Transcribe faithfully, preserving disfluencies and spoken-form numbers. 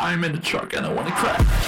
I'm in the truck and I wanna crash.